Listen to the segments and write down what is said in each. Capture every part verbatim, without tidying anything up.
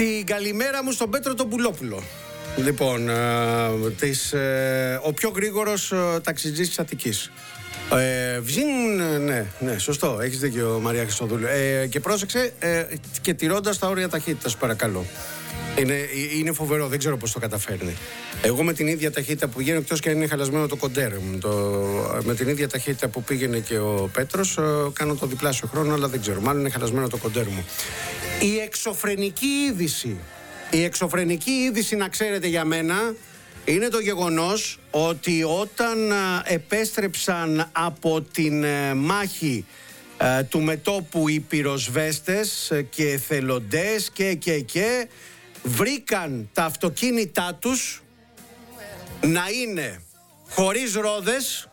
Την καλημέρα μου στον Πέτρο τον Πουλόπουλο. Λοιπόν, ε, της, ε, ο πιο γρήγορος ε, ταξιτζής της Αττικής. Ε, Βζίν, ναι, ναι, σωστό, έχεις δίκιο Μαρία Χριστοδούλου. Ε, και πρόσεξε, ε, και τηρώντας τα όρια ταχύτητας, παρακαλώ. Είναι, είναι φοβερό, δεν ξέρω πώς το καταφέρνει. Εγώ με την ίδια ταχύτητα που πηγαίνω, εκτός και αν είναι χαλασμένο το κοντέρ μου, το, με την ίδια ταχύτητα που πήγαινε και ο Πέτρος, ε, κάνω το διπλάσιο χρόνο, αλλά δεν ξέρω, μάλλον είναι χαλασμένο το κοντέρ μου. Η εξωφρενική είδηση, η εξωφρενική είδηση, να ξέρετε για μένα, είναι το γεγονός ότι όταν επέστρεψαν από την μάχη ε, του μετώπου οι πυροσβέστες και εθελοντές και και και βρήκαν τα αυτοκίνητά τους να είναι χωρίς ρόδες,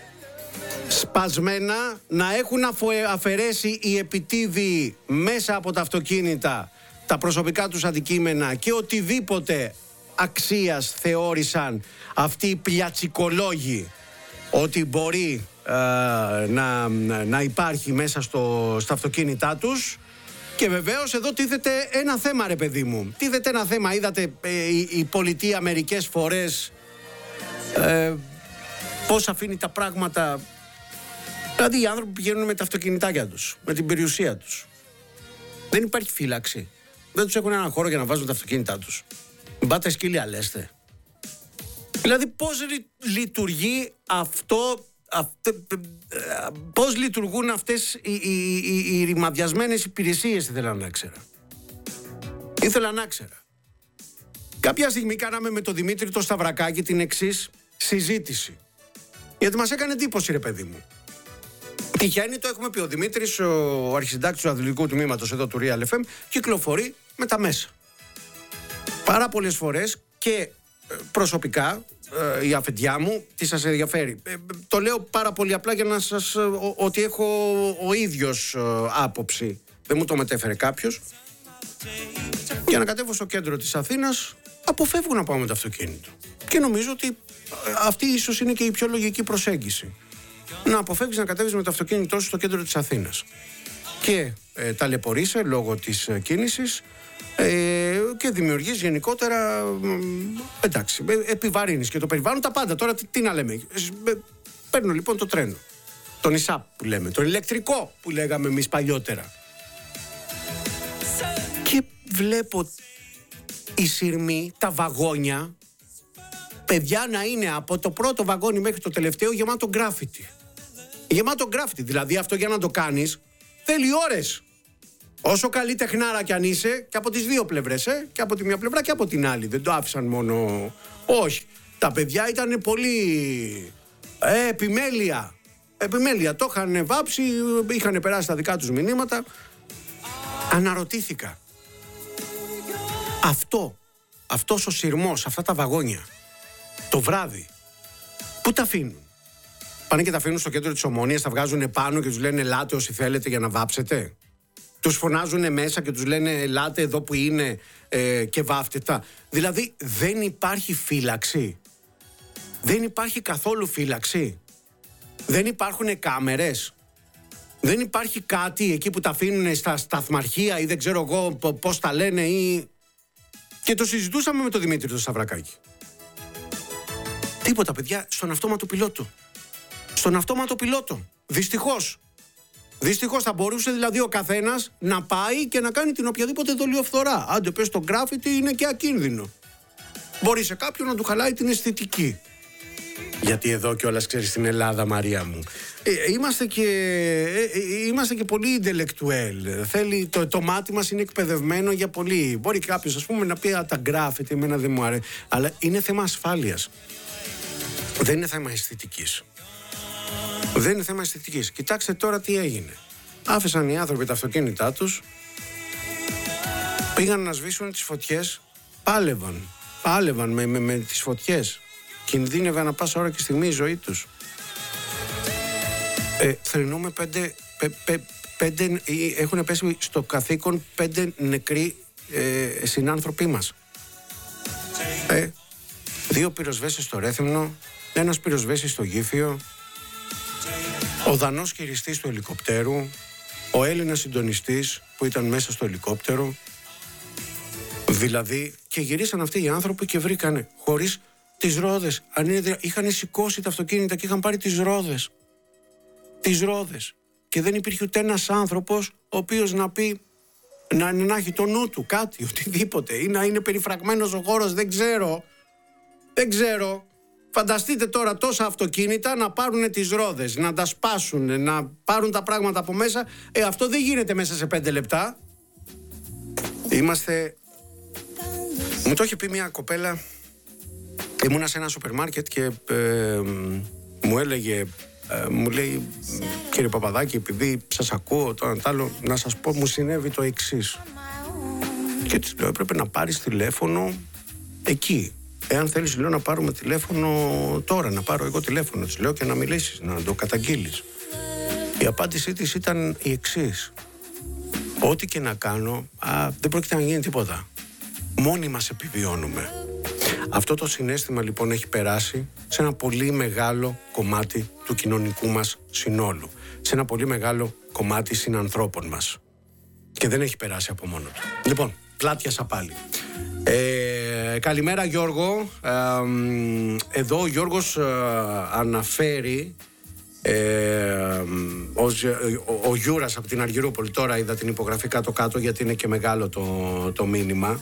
σπασμένα, να έχουν αφαιρέσει οι επιτίδιοι μέσα από τα αυτοκίνητα τα προσωπικά τους αντικείμενα και οτιδήποτε αξίας θεώρησαν αυτοί οι πλιατσικολόγοι ότι μπορεί ε, να, να υπάρχει μέσα στο, στα αυτοκίνητά τους. Και βεβαίως εδώ τίθεται ένα θέμα, ρε παιδί μου. Τίθεται ένα θέμα. Είδατε ε, η, η πολιτεία μερικές φορές ε, πώς αφήνει τα πράγματα. Δηλαδή οι άνθρωποι πηγαίνουν με τα αυτοκινητάκια τους, με την περιουσία τους. Δεν υπάρχει φύλαξη. Δεν τους έχουν έναν χώρο για να βάζουν τα αυτοκίνητά τους. Μπάτε σκύλια, λέστε. Δηλαδή πώς λειτουργεί αυτό, αυτε, πώς λειτουργούν αυτές οι, οι, οι, οι ρημαδιασμένες υπηρεσίες, ήθελα να ξέρω. Ήθελα να ξέρω. Κάποια στιγμή κάναμε με τον Δημήτρη το Σταυρακάκη την εξής συζήτηση. Γιατί μας έκανε εντύπωση, ρε παιδί μου. Τυχαίνει, το έχουμε πει, ο Δημήτρης, ο αρχισυντάκτης του αθλητικού τμήματος εδώ του Real εφ εμ, κυκλοφορεί με τα μέσα. Πάρα πολλές φορές και προσωπικά ε, η αφεντιά μου, τι σας ενδιαφέρει. Ε, το λέω πάρα πολύ απλά για να σας... Ο, ότι έχω ο ίδιος ε, άποψη. Δεν μου το μετέφερε κάποιος. Για να κατέβω στο κέντρο της Αθήνας, αποφεύγω να πάω με το αυτοκίνητο. Και νομίζω ότι ε, αυτή ίσως είναι και η πιο λογική προσέγγιση. Να αποφεύγεις να κατέβεις με το αυτοκίνητό σου στο κέντρο της Αθήνας. Και ε, ταλαιπωρείσαι λόγω της ε, κίνησης. Ε, και δημιουργείς γενικότερα, ε, εντάξει, ε, επιβαρύνεις και το περιβάλλον, τα πάντα. Τώρα τι, τι να λέμε. Ε, παίρνω λοιπόν το τρένο, τον ΙΣΑΠ που λέμε, τον ηλεκτρικό που λέγαμε εμείς παλιότερα. Και βλέπω οι σειρμοί, τα βαγόνια, παιδιά, να είναι από το πρώτο βαγόνι μέχρι το τελευταίο γεμάτο γκράφιτι. Γεμάτο γκράφιτι, δηλαδή αυτό για να το κάνεις θέλει ώρες. Όσο καλή τεχνάρα κι αν είσαι, και από τις δύο πλευρές, ε, και από τη μία πλευρά και από την άλλη. Δεν το άφησαν μόνο. Όχι. Τα παιδιά ήταν πολύ. Ε, επιμέλεια. Επιμέλεια. Το είχαν βάψει, είχαν περάσει τα δικά τους μηνύματα. Αναρωτήθηκα. Αυτό, αυτός ο σειρμός, αυτά τα βαγόνια, το βράδυ, πού τα αφήνουν? Πάνε και τα αφήνουν στο κέντρο της Ομόνοιας, τα βγάζουν πάνω και τους λένε ελάτε όσοι θέλετε για να βάψετε. Τους φωνάζουν μέσα και τους λένε ελάτε εδώ που είναι ε, και βάφτε τα. Δηλαδή δεν υπάρχει φύλαξη. Δεν υπάρχει καθόλου φύλαξη. Δεν υπάρχουν κάμερες. Δεν υπάρχει κάτι εκεί που τα αφήνουν στα σταθμαρχεία ή δεν ξέρω εγώ πώς τα λένε ή... Και το συζητούσαμε με τον Δημήτρη το Σταυρακάκη. Τίποτα, παιδιά, στον αυτόματο πιλότο. Στον αυτόματο πιλότο. Δυστυχώς. Δυστυχώς θα μπορούσε δηλαδή ο καθένας να πάει και να κάνει την οποιαδήποτε δολιοφθορά. Άντε πες το γκράφιτι είναι και ακίνδυνο. Μπορεί σε κάποιον να του χαλάει την αισθητική. Γιατί εδώ κιόλας ξέρεις στην Ελλάδα, Μαρία μου, ε, είμαστε, και, ε, ε, είμαστε και πολύ ιντελεκτουέλ. Θέλει, το, το μάτι μας είναι εκπαιδευμένο για πολύ. Μπορεί κάποιος ας πούμε να πει α, τα γκράφιτι εμένα δεν μου αρέσει. Αλλά είναι θέμα ασφάλειας. Δεν είναι θέμα αισθητικής. Δεν είναι θέμα αισθητικής. Κοιτάξτε τώρα τι έγινε. Άφησαν οι άνθρωποι τα αυτοκίνητά τους, πήγαν να σβήσουν τις φωτιές, πάλευαν. Πάλευαν με, με, με τις φωτιές. Κινδύνευε ανά πάσα ώρα και στιγμή η ζωή τους. Ε, θρηνούμε πέντε, πέ, πέ, πέντε, έχουν πέσει στο καθήκον πέντε νεκροί ε, συνάνθρωποι μας. Ε, δύο πυροσβέστες στο Ρέθυμνο, ένας πυροσβέστης στο Γήφιο, ο Δανός χειριστής του ελικοπτέρου, ο Έλληνας συντονιστής που ήταν μέσα στο ελικόπτερο, Δηλαδή, και γυρίσαν αυτοί οι άνθρωποι και βρήκανε χωρίς τις ρόδες. Αν είναι, είχαν σηκώσει τα αυτοκίνητα και είχαν πάρει τις ρόδες. Τις ρόδες. Και δεν υπήρχε ούτε ένας άνθρωπος ο οποίος να πει, να, να έχει το νου του κάτι, οτιδήποτε, ή να είναι περιφραγμένος ο χώρος, δεν ξέρω. Δεν ξέρω. Φανταστείτε τώρα τόσα αυτοκίνητα να πάρουν τις ρόδες, να τα σπάσουν, να πάρουν τα πράγματα από μέσα. Ε, αυτό δεν γίνεται μέσα σε πέντε λεπτά. Είμαστε... Μου το έχει πει μια κοπέλα, ήμουνα σε ένα σούπερ μάρκετ και ε, μου έλεγε, ε, μου λέει, κύριε Παπαδάκη, επειδή σας ακούω το ένα τ' άλλο, να σας πω, μου συνέβη το εξής. Και της λέω, έπρεπε να πάρεις τηλέφωνο εκεί. Εάν θέλεις, λέω, να πάρουμε τηλέφωνο τώρα, να πάρω εγώ τηλέφωνο, της λέω, και να μιλήσεις, να το καταγγείλεις. Η απάντησή της ήταν η εξής. Ό,τι και να κάνω, α, δεν πρόκειται να γίνει τίποτα. Μόνοι μας επιβιώνουμε. Αυτό το συναίσθημα λοιπόν έχει περάσει σε ένα πολύ μεγάλο κομμάτι του κοινωνικού μας συνόλου. Σε ένα πολύ μεγάλο κομμάτι συνανθρώπων μας. Και δεν έχει περάσει από μόνο του. Λοιπόν, πλάτιασα πάλι. Ε, καλημέρα Γιώργο. Ε, εδώ ο Γιώργος ε, αναφέρει ε, ο, ο, ο Γιούρας από την Αργυρούπολη. Τώρα είδα την υπογραφή κάτω κάτω γιατί είναι και μεγάλο το, το μήνυμα.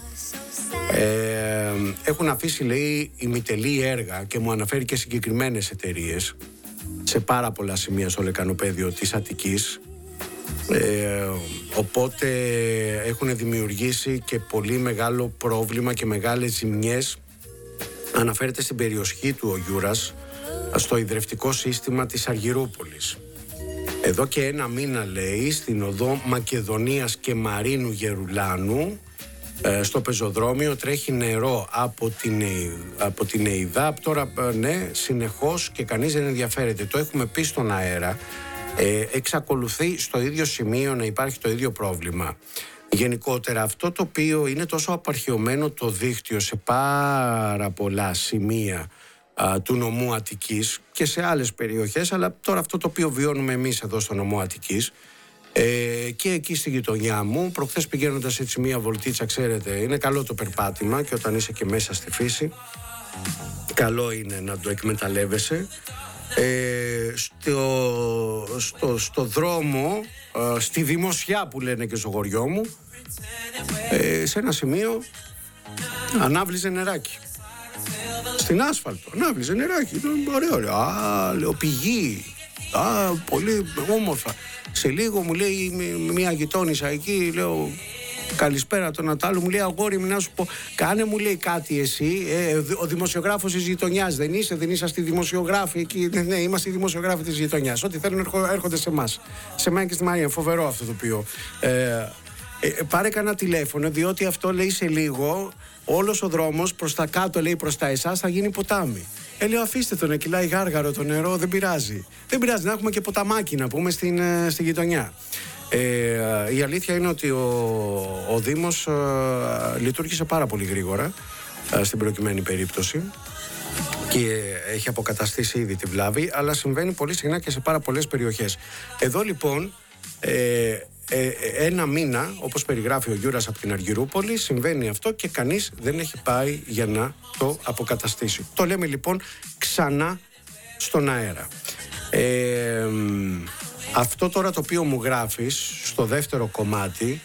Ε, έχουν αφήσει, λέει, ημιτελή έργα και μου αναφέρει και συγκεκριμένες εταιρείες σε πάρα πολλά σημεία στο λεκανοπέδιο της Αττικής. Ε, οπότε έχουν δημιουργήσει και πολύ μεγάλο πρόβλημα και μεγάλες ζημιές. Αναφέρεται στην περιοχή του ο Γιούρας, στο ιδρευτικό σύστημα της Αργυρούπολης. Εδώ και ένα μήνα, λέει, στην οδό Μακεδονίας και Μαρίνου Γερουλάνου, στο πεζοδρόμιο τρέχει νερό από την, από την ΕΙΔΑ. Τώρα, ναι, συνεχώς και κανείς δεν ενδιαφέρεται. Το έχουμε πει στον αέρα. Ε, εξακολουθεί στο ίδιο σημείο να υπάρχει το ίδιο πρόβλημα. Γενικότερα αυτό το οποίο είναι τόσο απαρχιωμένο το δίκτυο σε πάρα πολλά σημεία α, του νομού Αττικής και σε άλλες περιοχές, αλλά τώρα αυτό το οποίο βιώνουμε εμείς εδώ στο νομό Αττικής, ε, και εκεί στη γειτονιά μου, προχθές πηγαίνοντας έτσι μία βολτίτσα, ξέρετε, είναι καλό το περπάτημα και όταν είσαι και μέσα στη φύση καλό είναι να το εκμεταλλεύεσαι. Ε, στο, στο, στο δρόμο, ε, στη Δημοσιά που λένε και στο χωριό μου, ε, σε ένα σημείο ανάβλιζε νεράκι στην άσφαλτο, ανάβλιζε νεράκι, ήταν ωραίο, ωραίο. Α, λέω, πηγή, α, πολύ όμορφα. Σε λίγο μου λέει μια γειτόνισσα εκεί, λέω, καλησπέρα τον Ατάλου, μου λέει, αγόρι μου, να σου πω, κάνε, μου λέει, κάτι εσύ, ε, ο δημοσιογράφος της γειτονιάς δεν είσαι, δεν είσαστε δημοσιογράφοι εκεί? Ναι, ναι, είμαστε οι δημοσιογράφοι της γειτονιάς. Ό,τι θέλουν έρχονται σε εμάς. Σε μένα και στη Μαρία. Φοβερό αυτό το οποίο. Ε, ε, πάρε κανένα τηλέφωνο, διότι αυτό, λέει, σε λίγο όλος ο δρόμος προς τα κάτω, λέει, προς τα εσάς θα γίνει ποτάμι. Ε, λέω, αφήστε τον, κυλάει γάργαρο το νερό, δεν πειράζει. Δεν πειράζει, να έχουμε και ποταμάκι να πούμε στην, στη γειτονιά. Ε, η αλήθεια είναι ότι ο, ο Δήμος ε, λειτουργήσε πάρα πολύ γρήγορα ε, στην προκειμένη περίπτωση και έχει αποκαταστήσει ήδη τη βλάβη, αλλά συμβαίνει πολύ συχνά και σε πάρα πολλές περιοχές. Εδώ λοιπόν ε, ε, ένα μήνα, όπως περιγράφει ο Γιούρας από την Αργυρούπολη, συμβαίνει αυτό και κανείς δεν έχει πάει για να το αποκαταστήσει. Το λέμε λοιπόν ξανά στον αέρα. Ε, Αυτό τώρα το οποίο μου γράφεις στο δεύτερο κομμάτι,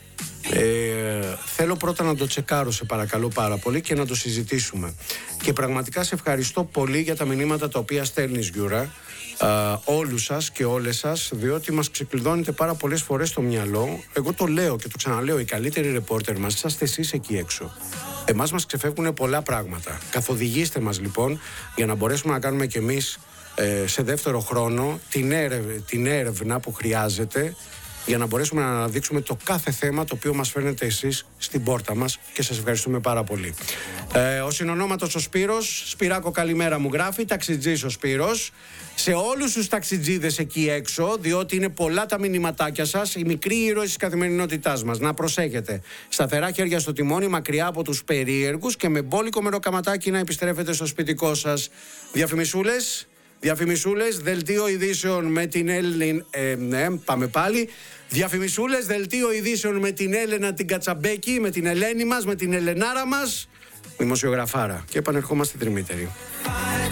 ε, θέλω πρώτα να το τσεκάρω, σε παρακαλώ πάρα πολύ, και να το συζητήσουμε. Και πραγματικά σε ευχαριστώ πολύ για τα μηνύματα τα οποία στέλνεις, Γιούρα, α, όλους σας και όλες σας, διότι μας ξεκλειδώνετε πάρα πολλές φορές στο μυαλό. Εγώ το λέω και το ξαναλέω, οι καλύτεροι ρεπόρτερ μας είσαστε εσείς εκεί έξω. Εμάς μας ξεφεύγουν πολλά πράγματα. Καθοδηγήστε μας λοιπόν για να μπορέσουμε να κάνουμε κι εμείς σε δεύτερο χρόνο την, έρευ, την έρευνα που χρειάζεται για να μπορέσουμε να αναδείξουμε το κάθε θέμα το οποίο μας φέρνετε εσείς στην πόρτα μας και σας ευχαριστούμε πάρα πολύ. Ε, ο συνονόματος ο Σπύρος, Σπυράκο καλημέρα μου γράφει, ταξιτζής ο Σπύρος. Σε όλους τους ταξιτζίδες εκεί έξω, διότι είναι πολλά τα μηνυματάκια σας, οι μικροί ήρωες της καθημερινότητάς μας. Να προσέχετε. Σταθερά χέρια στο τιμόνι, μακριά από τους περίεργους και με μπόλικο μεροκαματάκι να επιστρέφετε στο σπιτικό σας. Διαφημισούλες. Διαφημισούλες, δελτίο ειδήσεων με την Έλλην... Ε, ναι, πάμε πάλι. Διαφημισούλες, δελτίο ειδήσεων με την Έλενα την Κατσαμπέκη, με την Ελένη μας, με την Ελενάρα μας, δημοσιογραφάρα. Και επανερχόμαστε τριμήτεροι.